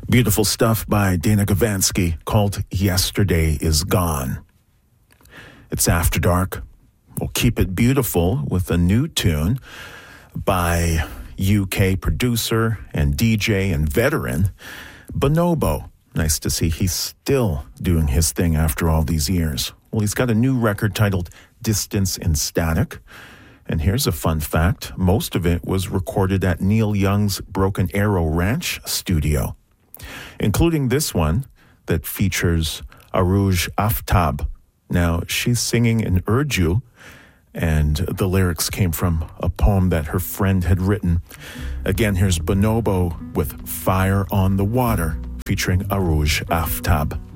Beautiful stuff by Dana Gavansky called Yesterday Is Gone. It's After Dark. We'll keep it beautiful with a new tune by UK producer and DJ and veteran Bonobo. Nice to see he's still doing his thing after all these years. Well, he's got a new record titled Distance in Static. And here's a fun fact. Most of it was recorded at Neil Young's Broken Arrow Ranch studio, including this one that features Arooj Aftab. Now, she's singing in Urdu, and the lyrics came from a poem that her friend had written. Again, here's Bonobo with Fire on the Water, featuring Arooj Aftab.